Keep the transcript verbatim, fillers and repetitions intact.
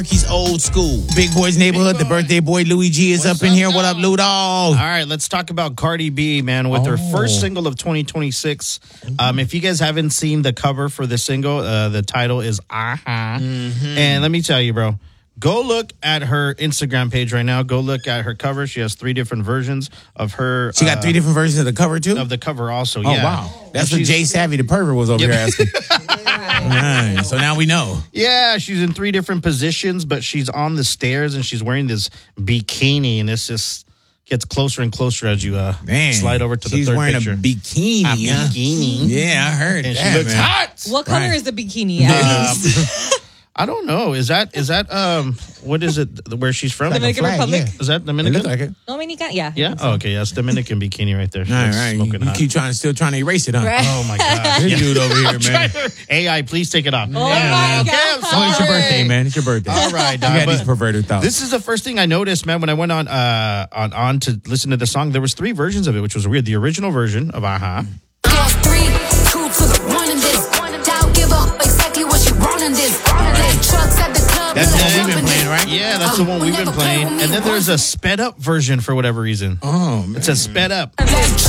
He's old school. Big Boy's Neighborhood. The birthday boy Louis G is What's up in up, here. dog? What up, Lou Dog? All right, let's talk about Cardi B, man, with her Oh. first single of twenty twenty-six. Um, if you guys haven't seen the cover for the single, uh, the title is Aha. And let me tell you, bro, go look at her Instagram page right now. Go look at her cover. She has three different versions of her. She got uh, three different versions of the cover, too? of the cover also. Oh, yeah. wow. That's And what she's- Jay Savvy the pervert was over Yep. here asking. All right, so now we know. Yeah, she's in three different positions, but she's on the stairs and she's wearing this bikini, and it's just gets closer and closer as you uh, Man, slide over to the she's third wearing picture. a bikini. A huh? bikini. Yeah, I heard And that, she looks man. hot. What color Right. is the bikini? At least? I don't know. Is that is that um what is it where she's from? Dominican flag, Republic. yeah. Is that It Dominican? looked like it. Dominican, yeah. Yeah. Oh, okay. Yes, Dominican bikini right there. She All looks right, you, smoking you hot. keep trying, still trying to erase it, huh? Right. Oh my god. This dude over here, man. A I, please take it off. Oh my Okay, God. I'm Oh, it's your sorry. birthday, man. It's your birthday. All right, You dog, got but these perverted thoughts. This is the first thing I noticed, man, when I went on uh on, on to listen to the song. There was three versions of it, which was weird. The original version of Aha. Lost three, two to the one in this. Don't give up exactly what you want in this. Trucks at the club. That's like what we've been jumping playing, in. right? Yeah, that's the one we've been playing. And then there's a sped up version for whatever reason. Oh, man. It says sped up. Like